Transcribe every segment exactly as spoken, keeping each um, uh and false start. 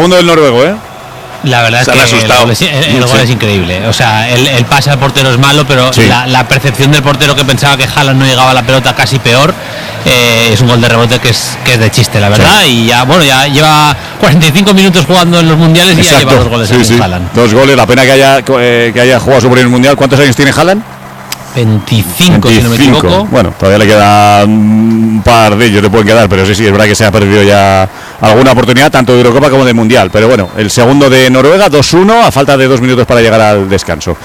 segundo del noruego, ¿eh? La verdad es que el gol es, el gol es increíble. O sea, el, el pase al portero es malo, pero sí. la, la percepción del portero, que pensaba que Haaland no llegaba a la pelota, casi peor. Eh, es un gol de rebote que es que es de chiste, la verdad. Sí. Y ya, bueno, ya lleva cuarenta y cinco minutos jugando en los mundiales. Exacto. Y ya lleva dos goles sí, en sí. Haaland. Dos goles, la pena que haya eh, que haya jugado su primer mundial. ¿Cuántos años tiene Haaland? veinticinco, si no me equivoco. Bueno, todavía le quedan un par de ellos, le pueden quedar, pero sí, sí, es verdad que se ha perdido ya alguna oportunidad, tanto de Eurocopa como de Mundial. Pero bueno, el segundo de Noruega, dos uno, a falta de dos minutos para llegar al descanso.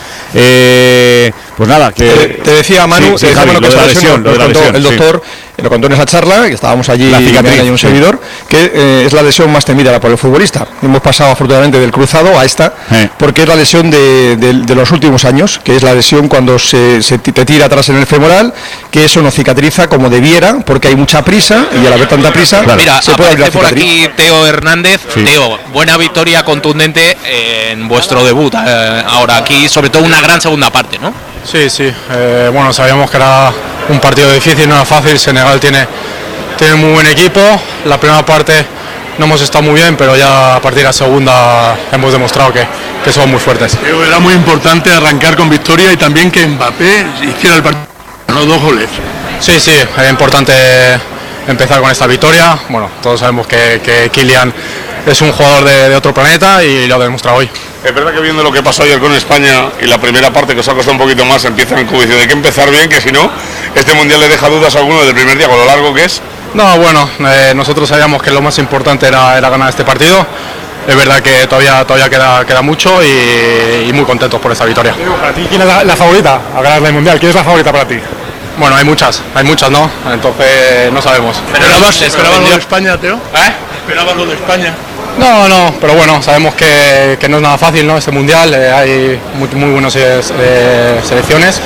Eh, pues nada, que... Te, te decía Manu, sí, sí, te Javi, lo, lo, que de la lesión, lo de la contó lesión, el doctor, sí. Lo contó en esa charla, que estábamos allí, y un servidor, sí. que eh, es la lesión más temida por el futbolista. Hemos pasado afortunadamente del cruzado a esta, eh. porque es la lesión de, de, de los últimos años, que es la lesión cuando se, se te tira atrás en el femoral, que eso no cicatriza como debiera, porque hay mucha prisa, y al haber tanta prisa, claro. Mira, se puede aparece por aquí Teo Hernández. Sí. Teo, buena victoria contundente en vuestro debut. Eh, ahora aquí, sobre todo, una gran segunda parte, ¿no? Sí, sí. Eh, bueno, sabíamos que era un partido difícil, no era fácil. Senegal tiene, tiene muy buen equipo. La primera parte no hemos estado muy bien, pero ya a partir de la segunda hemos demostrado que, que somos muy fuertes. Era muy importante arrancar con victoria y también que Mbappé hiciera el partido, los dos goles. Sí, sí, es importante empezar con esta victoria. Bueno, todos sabemos que, que Kylian es un jugador de, de otro planeta y lo ha demostrado hoy. Es verdad que viendo lo que pasó ayer con España y la primera parte que os ha costado un poquito más, empiezan como diciendo, hay que empezar bien, que si no, este mundial le deja dudas a alguno desde el primer día con lo largo que es. No, bueno, eh, nosotros sabíamos que lo más importante era, era ganar este partido. Es verdad que todavía todavía queda, queda mucho y, y muy contentos por esta victoria. ¿Para ti quién es la, la favorita a ganar el mundial? ¿Quién es la favorita para ti? Bueno, hay muchas, hay muchas, ¿no? Entonces no sabemos. ¿Esperabas, ¿esperabas lo de España, Teo? ¿Eh? ¿Esperabas lo de España? No, no, pero bueno, sabemos que, que no es nada fácil, ¿no? Este mundial, eh, hay muy, muy buenas eh, selecciones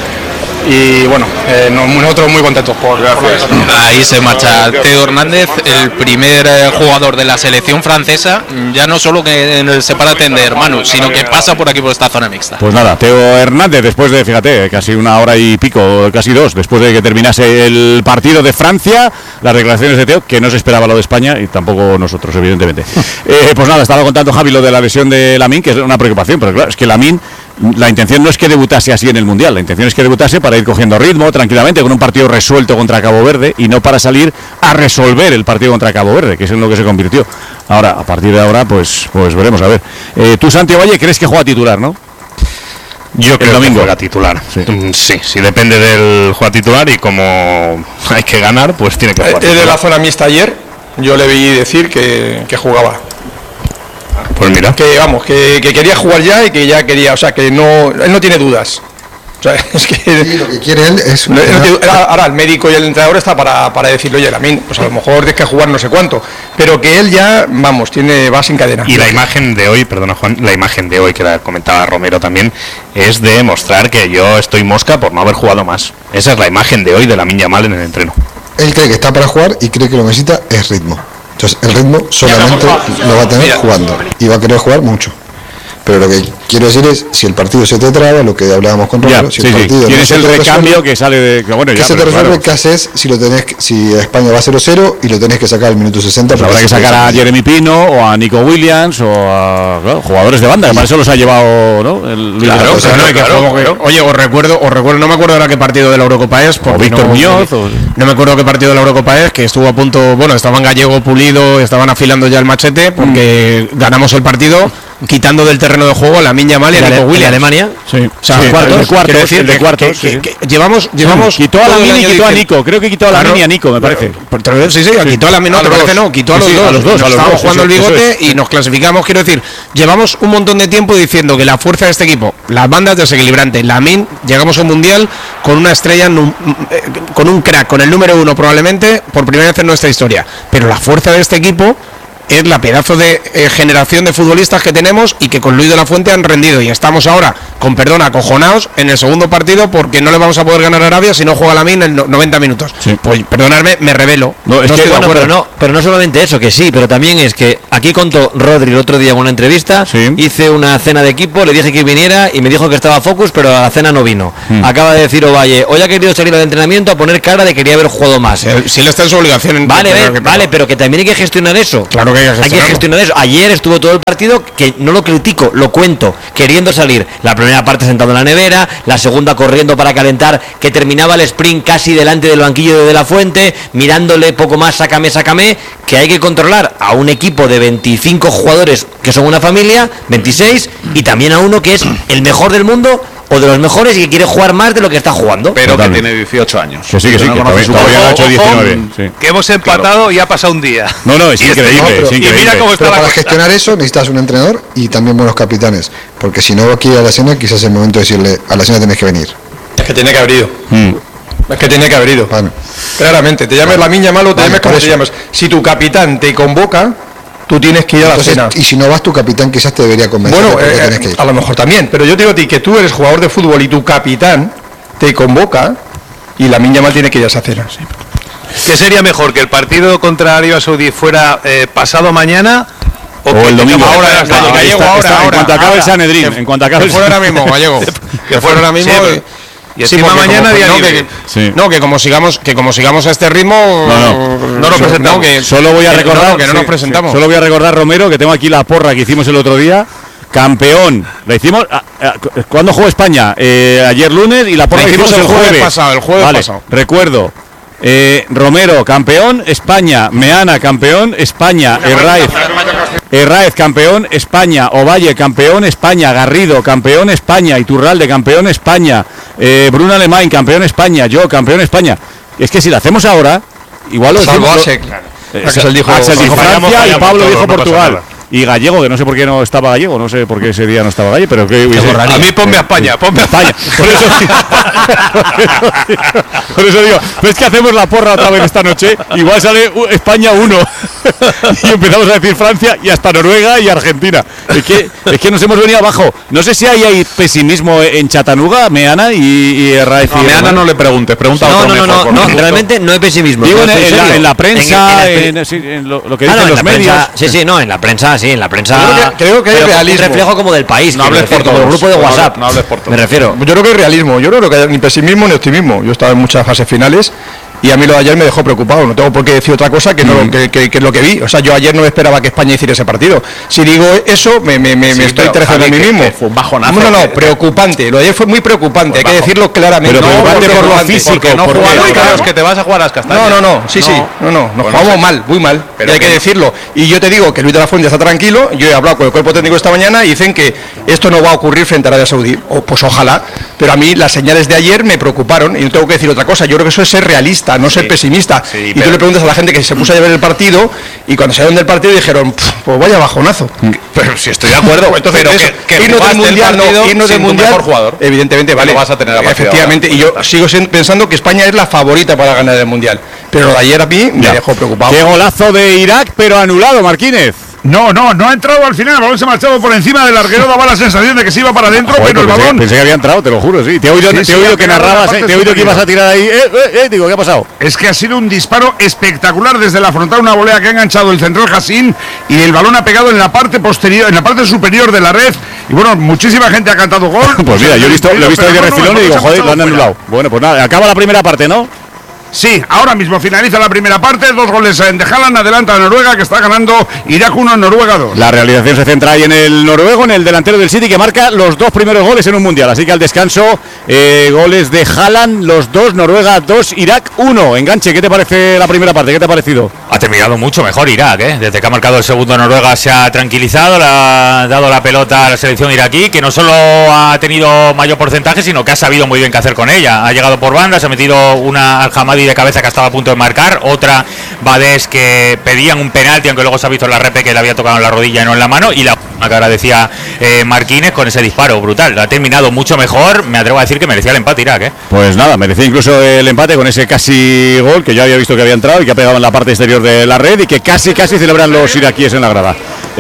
y bueno, eh, nosotros muy contentos por, por eso. Ahí se marcha Teo Hernández, el primer eh, jugador de la selección francesa, ya no solo que se para atender Manu, sino que pasa por aquí por esta zona mixta. Pues nada, Teo Hernández, después de, fíjate, casi una hora y pico, casi dos, después de que terminase el partido de Francia, las declaraciones de Teo, que no se esperaba lo de España y tampoco nosotros, evidentemente. eh, pues nada, estaba contando Javi lo de la lesión de Lamine, que es una preocupación, pero claro, es que Lamine, la intención no es que debutase así en el Mundial, la intención es que debutase para ir cogiendo ritmo tranquilamente con un partido resuelto contra Cabo Verde y no para salir a resolver el partido contra Cabo Verde, que es en lo que se convirtió. Ahora, a partir de ahora, pues pues veremos, a ver. Eh, tú, Santi Valle, crees que juega titular, ¿no? Yo creo que juega titular. Sí. sí, sí, depende del juega titular y como hay que ganar, pues tiene que jugar titular. De la zona mixta ayer, yo le vi decir que, que jugaba. Pues mira. Que vamos, que, que quería jugar ya y que ya quería, o sea, que no, él no tiene dudas. O sea, es que sí, lo que quiere él es no, no, ahora el médico y el entrenador está para, para decirle, oye, Lamine, pues a lo mejor tienes que jugar no sé cuánto, pero que él ya, vamos, tiene va sin cadena. Y la imagen de hoy, perdona Juan, la imagen de hoy que la comentaba Romero también, es de mostrar que yo estoy mosca por no haber jugado más. Esa es la imagen de hoy de Lamine Yamal en el entreno. Él cree que está para jugar y cree que lo que necesita es ritmo. Entonces el ritmo solamente lo va a tener jugando y va a querer jugar mucho. Pero lo que quiero decir es, si el partido se te traba, lo que hablábamos con Romero, si sí, el partido sí. Tienes no el recambio resuelve, que sale de... Que, bueno, ya, ¿qué se te resuelve? Claro. ¿Qué haces si lo tenés, si España va cero cero y lo tenés que sacar al minuto sesenta? Pues habrá que sacar a Jeremy Pino o a Nico Williams o a claro, jugadores de banda, que para eso los ha llevado, ¿no? El Luis claro, Cosa, claro, ¿no? claro, claro, claro. Oye, os recuerdo, os recuerdo, no me acuerdo ahora qué partido de la Eurocopa es, o Víctor no, Muñoz o... no me acuerdo qué partido de la Eurocopa es, que estuvo a punto, bueno, estaban Gallego, Pulido, estaban afilando ya el machete porque mm. ganamos el partido quitando del terreno de juego a Lamine Yamal y a Nico Williams. Alemania, sí, o sea, sí, cuartos, el de cuartos, decir el de cuartos, que, sí. que, que llevamos, llevamos sí, quitó a Lamine y quitó a Nico, creo que quitó a Lamine y a Nico, me parece. Pero, sí, sí, sí, quitó a Lamine, no, te parece no, quitó a los sí, dos, a los dos, a los estábamos dos, jugando sí, el bigote es. y nos clasificamos, quiero decir, llevamos un montón de tiempo diciendo que la fuerza de este equipo, las bandas desequilibrantes, Lamine, llegamos a un mundial con una estrella, con un crack, con el número uno probablemente, por primera vez en nuestra historia, pero la fuerza de este equipo es la pedazo de eh, generación de futbolistas que tenemos y que con Luis de la Fuente han rendido y estamos ahora, con perdón, acojonados en el segundo partido porque no le vamos a poder ganar a Arabia si no juega Lamine en noventa minutos. Sí. Pues perdonadme, me revelo. No, es no que, bueno, pero no, pero no solamente eso, que sí, pero también es que aquí contó Rodri el otro día en una entrevista, sí. hice una cena de equipo, le dije que viniera y me dijo que estaba focus, pero a la cena no vino. Mm. Acaba de decir Ovalle, hoy ha querido salir al entrenamiento a poner cara de que quería haber jugado más. Eh, si él está en su obligación. En vale, ve, vale, pero que también hay que gestionar eso. Claro que hay que gestionar. Hay que gestionar eso. Ayer estuvo todo el partido, que no lo critico, lo cuento, queriendo salir. La primera parte sentado en la nevera, la segunda corriendo para calentar, que terminaba el sprint casi delante del banquillo de De La Fuente, mirándole poco más, sácame, sácame, que hay que controlar a un equipo de veinticinco jugadores que son una familia, veintiséis, y también a uno que es el mejor del mundo o de los mejores y que quiere jugar más de lo que está jugando. Pero Totalmente. que tiene dieciocho años. Que sí, que sí, que, no que todavía no ha hecho diecinueve. Sí. Que hemos empatado claro. y ha pasado un día. No, no, es y increíble. No, pero, es increíble. Y mira cómo está pero la para cosa. Gestionar eso necesitas un entrenador y también buenos capitanes. Porque si no quiere a la cena, quizás es el momento de decirle, a la cena tenés que venir. Es que tiene que haber ido. Mm. Es que tiene que haber ido. Vale. Claramente, te llames vale. la miña malo, te vale, llames como te llames. Si tu capitán te convoca, tú tienes que ir a la Entonces, cena. Y si no vas, tu capitán quizás te debería convencer. Bueno, eh, tienes que ir. A lo mejor también, pero yo te digo a ti que tú eres jugador de fútbol y tu capitán te convoca y la miña mal tiene que ir a esa cena. Sí. ¿Qué sería mejor, que el partido contra Arabia Saudí fuera eh, pasado mañana o, o el domingo? Ahora, hasta, hasta, Gallego, está, ahora, está, ahora, en cuanto acabe ahora, el Sanedrín, en cuanto acabe el fuera ahora mismo, Gallego. Que fuera ahora mismo. Sí, y encima sí, mañana como, día no, libre. Que, sí. no, que como sigamos, que como sigamos a este ritmo, no, no, no nos presentamos. No, que, solo voy a recordar no, que no sí, nos presentamos. Sí. Solo voy a recordar, Romero, que tengo aquí la porra que hicimos el otro día. Campeón, la hicimos. ¿Cuándo jugó España? Eh, ayer lunes y la porra la hicimos, hicimos el jueves. jueves pasado, el jueves vale, pasado. Recuerdo. Eh, Romero, campeón, España. Meana, campeón, España. Herráez, Herráez, campeón, España. Ovalle, campeón, España. Garrido, campeón, España. Iturralde, campeón, España. Eh, Bruno Alemán, campeón, España. Yo, campeón, España. Es que si lo hacemos ahora, igual lo decimos. Salvo Axel, claro. eh, Axel dijo, Axel dijo Francia y Pablo todo, dijo no Portugal. Y Gallego, que no sé por qué no estaba Gallego, no sé por qué ese día no estaba Gallego, pero que hubiese... A mí ponme a España, ponme a España. Por eso, por eso digo, ¿ves que hacemos la porra otra vez esta noche? Igual sale España uno y empezamos a decir Francia y hasta Noruega y Argentina. Es que, es que nos hemos venido abajo. No sé si hay, hay pesimismo en Chattanooga, Meana y, y Herráez. No, Meana no le preguntes, pregunta no, a otro no, mejor, no, no, no, realmente no hay pesimismo. Digo, en, en, la, en la prensa, en, en, en, en, en lo, lo que dicen ah, no, los medios. Prensa, sí, sí, no, en la prensa, sí, en la prensa. Creo que, creo que hay realismo. Un reflejo como del país, no hables por como el grupo de WhatsApp. No hables por todos. Me refiero. Yo creo que hay realismo. Yo creo que hay ni pesimismo ni optimismo. Yo estaba en muchas fases finales. Y a mí lo de ayer me dejó preocupado, no tengo por qué decir otra cosa que, no, mm. que, que, que es lo que vi. O sea, yo ayer no esperaba que España hiciera ese partido. Si digo eso, me, me, me, sí, me estoy interesando en mí mismo. Fue un bajonazo. No, no, no, preocupante. Lo de ayer fue muy preocupante, hay que decirlo claramente. Pero no, preocupante por lo físico, no jugamos, claro, es que te vas a jugar a las castañas. No, no, no, sí, no. sí, no, no, nos bueno, jugamos mal, muy mal, pero hay que decirlo. Y yo te digo que Luis de la Fuente está tranquilo, yo he hablado con el cuerpo técnico esta mañana y dicen que esto no va a ocurrir frente a Arabia Saudí. O, pues ojalá, pero a mí las señales de ayer me preocuparon y no tengo que decir otra cosa. Yo creo que eso es ser realista, no ser pesimista. Sí, y tú le preguntas a la gente que se puso a ver el partido y cuando salieron del partido dijeron, pues vaya bajonazo. Pero si estoy de acuerdo, entonces pero eso, que, que irnos del mundial, no, irnos del mundial, mejor jugador, evidentemente, vale, lo vas a tener a efectivamente, y yo sigo pensando que España es la favorita para ganar el mundial, pero lo de ayer a mí me dejó preocupado. Qué golazo de Irak, pero anulado, Marquínez. No, no, no ha entrado al final, el balón se ha marchado por encima del arquero, daba la sensación de que se iba para adentro, Joder, pero el pensé, balón... Pensé que había entrado, te lo juro, sí. Te he oído, sí, te he oído sí, que narrabas, eh, te he oído que ibas a tirar ahí, eh, eh, eh, digo, ¿qué ha pasado? Es que ha sido un disparo espectacular desde la frontal, una volea que ha enganchado el central Hassin y el balón ha pegado en la parte posterior, en la parte superior de la red, y bueno, muchísima gente ha cantado gol. Pues mira, yo he visto, lo he visto ahí de refilón y digo, joder, lo han anulado. Bueno, pues nada, acaba la primera parte, ¿no? Sí, ahora mismo finaliza la primera parte, dos goles de Haaland, adelanta a Noruega que está ganando Irak uno, Noruega dos. La realización se centra ahí en el noruego, en el delantero del City que marca los dos primeros goles en un mundial, así que al descanso eh, goles de Haaland, los dos, Noruega dos, Irak uno. Enganche, ¿qué te parece la primera parte? ¿Qué te ha parecido? Ha terminado mucho mejor Irak, ¿eh? Desde que ha marcado el segundo Noruega se ha tranquilizado, le ha dado la pelota a la selección iraquí, que no solo ha tenido mayor porcentaje, sino que ha sabido muy bien qué hacer con ella. Ha llegado por banda, se ha metido una al Hamadi de cabeza que estaba a punto de marcar, otra Badés que pedían un penalti, aunque luego se ha visto en la repe que le había tocado en la rodilla y no en la mano, y la que ahora decía eh, Marquínez con ese disparo brutal. Ha terminado mucho mejor, me atrevo a decir que merecía el empate Irak, ¿eh? Pues nada, merecía incluso el empate con ese casi gol que yo había visto que había entrado y que ha pegado en la parte exterior de la red y que casi casi celebran los iraquíes en la grada.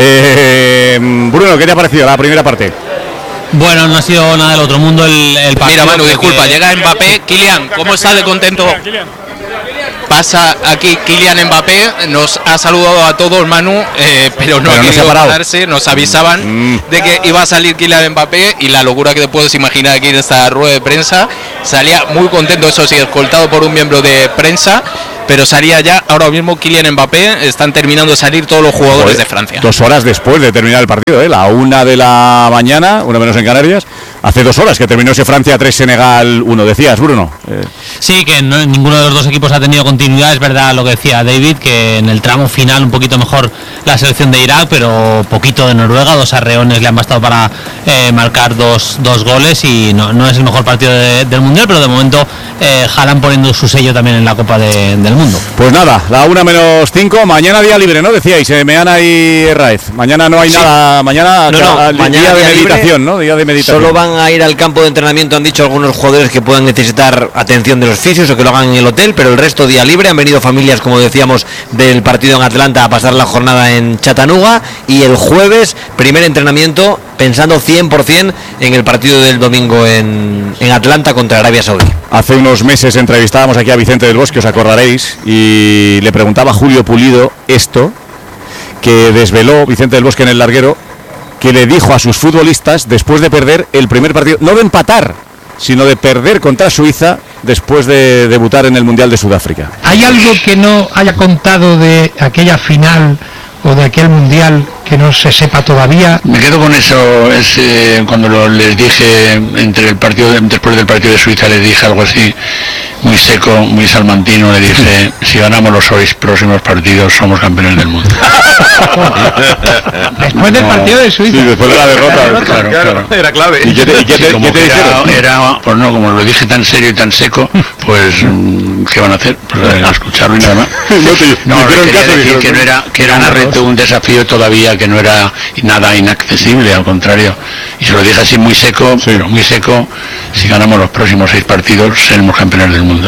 Eh, Bruno, ¿qué te ha parecido la primera parte? Bueno, no ha sido nada del otro mundo el, el partido. Mira, Manu, disculpa, llega Mbappé. Kylian, ¿cómo está de contento? pasa aquí Kylian Mbappé, nos ha saludado a todos Manu, eh, pero no pero ha querido pararse, nos avisaban mm. de que iba a salir Kylian Mbappé y la locura que te puedes imaginar aquí en esta rueda de prensa. Salía muy contento, eso sí, escoltado por un miembro de prensa, pero salía ya ahora mismo Kylian Mbappé. Están terminando de salir todos los jugadores Joder, de Francia. Dos horas después de terminar el partido, ¿eh? La una de la mañana, una menos en Canarias. Hace dos horas que terminó ese Francia tres, Senegal uno. Decías, Bruno. Eh. Sí, que no, ninguno de los dos equipos ha tenido continuidad. Es verdad lo que decía David, que en el tramo final un poquito mejor la selección de Irak, pero poquito de Noruega. Dos arreones le han bastado para eh, marcar dos, dos goles y no, no es el mejor partido de, del Mundial, pero de momento eh, Haaland poniendo su sello también en la Copa de, del Mundo. Pues nada, la una menos cinco. Mañana día libre, ¿no? Decíais, eh, Meana y Herráez. Mañana no hay sí. nada. Mañana, no, no, ca, mañana día de día meditación, libre. ¿no? Día de meditación. Solo van a ir al campo de entrenamiento, han dicho algunos jugadores que puedan necesitar atención de los fisios o que lo hagan en el hotel, pero el resto día libre. Han venido familias, como decíamos, del partido en Atlanta a pasar la jornada en Chattanooga, y el jueves primer entrenamiento pensando cien por ciento en el partido del domingo en, en Atlanta contra Arabia Saudí. Hace unos meses entrevistábamos aquí a Vicente del Bosque, os acordaréis, y le preguntaba a Julio Pulido esto, que desveló Vicente del Bosque en el larguero, que le dijo a sus futbolistas después de perder el primer partido, no de empatar, sino de perder contra Suiza después de debutar en el Mundial de Sudáfrica. ¿Hay algo que no haya contado de aquella final o de aquel Mundial que no se sepa todavía? Me quedo con eso, es, eh, cuando lo, les dije entre el partido de, después del partido de Suiza, les dije algo así muy seco, muy salmantino, le dije, si ganamos los seis próximos partidos somos campeones del mundo. Después del partido de Suiza. Sí, después de la derrota. Claro, claro. Era clave. ¿Y qué te, y qué te, sí, ¿qué te dijeron? Era, era, pues no, como lo dije tan serio y tan seco, pues ¿qué van a hacer? Pues a escucharlo y nada más. No, te, no quería caso, decir que no era, que era una reto, un desafío todavía, que no era nada inaccesible, al contrario. Y se lo dije así muy seco, sí. pero muy seco. Si ganamos los próximos seis partidos, seremos campeones del mundo.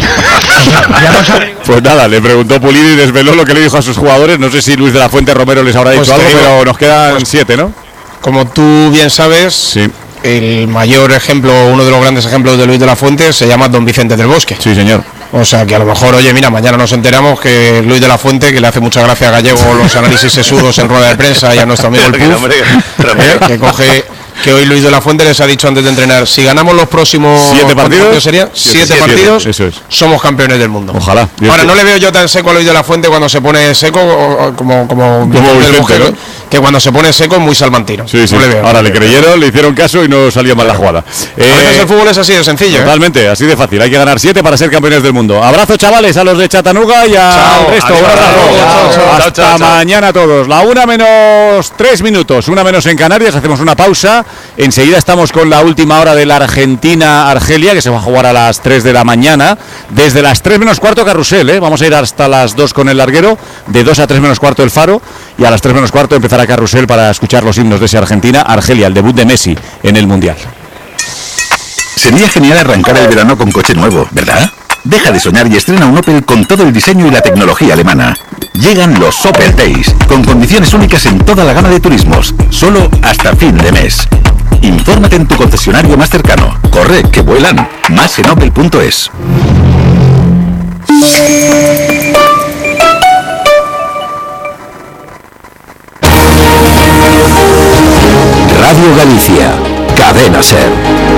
Pues nada, le preguntó Pulido y desveló lo que le dijo a sus jugadores. No sé si Luis de la Fuente Romero les habrá dicho pues algo, digo, pero nos quedan pues, siete, ¿no? Como tú bien sabes, sí. el mayor ejemplo, uno de los grandes ejemplos de Luis de la Fuente se llama Don Vicente del Bosque. Sí, señor. O sea que a lo mejor, oye, mira, mañana nos enteramos que Luis de la Fuente, que le hace mucha gracia a Gallego los análisis sesudos en rueda de prensa, y a nuestro amigo el Puf, eh, que coge... que hoy Luis de la Fuente les ha dicho antes de entrenar, si ganamos los próximos siete partidos, sería siete, siete partidos, siete, eso es. Somos campeones del mundo. Ojalá. Ahora no le veo yo tan seco a Luis de la Fuente cuando se pone seco, como como, como Vicente, mujer, ¿no? Que cuando se pone seco es muy salmantino. Sí, sí. No le veo, Ahora no le creyeron, le hicieron caso y no salió mal la jugada. Eh, a veces el fútbol es así de sencillo. Totalmente, ¿eh? Así de fácil. Hay que ganar siete para ser campeones del mundo. Abrazo, chavales, a los de Chattanooga y al chao, resto. Adiós, chao, chao, Hasta chao, chao, mañana a todos. La una menos tres minutos, una menos en Canarias. Hacemos una pausa. Enseguida estamos con la última hora de la Argentina-Argelia, que se va a jugar a las tres de la mañana. Desde las tres menos cuarto Carrusel, ¿eh? Vamos a ir hasta las dos con el larguero. De dos a tres menos cuarto el Faro. Y a las tres menos cuarto empezará Carrusel para escuchar los himnos de ese Argentina-Argelia, el debut de Messi en el Mundial. Sería genial arrancar el verano con coche nuevo, ¿verdad? Deja de soñar y estrena un Opel con todo el diseño y la tecnología alemana. Llegan los Opel Days, con condiciones únicas en toda la gama de turismos, solo hasta fin de mes. Infórmate en tu concesionario más cercano. Corre, que vuelan. Más en opel punto es. Radio Galicia, Cadena Ser.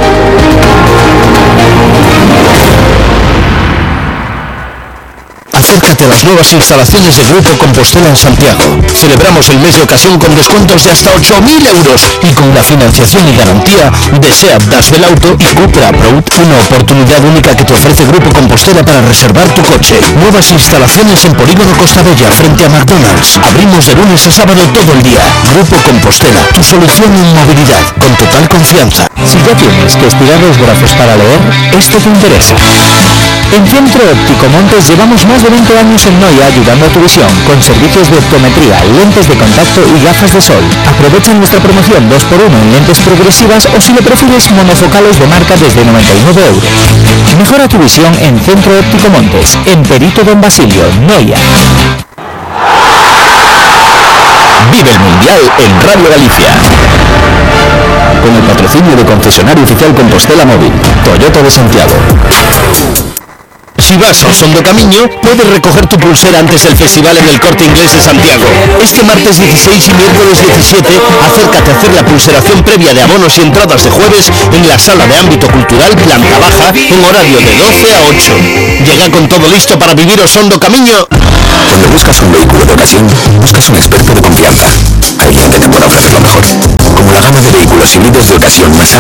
Acércate a las nuevas instalaciones de Grupo Compostela en Santiago. Celebramos el mes de ocasión con descuentos de hasta ocho mil euros y con la financiación y garantía de SEAT Das Belauto y Cupra Proud. Una oportunidad única que te ofrece Grupo Compostela para reservar tu coche. Nuevas instalaciones en Polígono Costa Bella frente a McDonald's. Abrimos de lunes a sábado todo el día. Grupo Compostela, tu solución en movilidad con total confianza. Si ya tienes que estirar los brazos para leer, esto te interesa. En Centro Óptico Montes llevamos más de veinte años en Noia ayudando a tu visión con servicios de optometría, lentes de contacto y gafas de sol. Aprovecha nuestra promoción dos por uno en lentes progresivas o si le prefieres monofocales de marca desde noventa y nueve euros. Mejora tu visión en Centro Óptico Montes, en Perito Don Basilio, Noia. Vive el Mundial en Radio Galicia. Con el patrocinio de concesionario oficial Compostela Móvil, Toyota de Santiago. Si vas a Osondo Camiño, puedes recoger tu pulsera antes del festival en el Corte Inglés de Santiago. Este martes dieciséis y miércoles diecisiete, acércate a hacer la pulseración previa de abonos y entradas de jueves en la sala de ámbito cultural planta baja en horario de doce a ocho. Llega con todo listo para vivir Osondo Camiño. Cuando buscas un vehículo de ocasión, buscas un experto de confianza. Alguien que te pueda ofrecer lo mejor. Como la gama de vehículos híbridos de ocasión más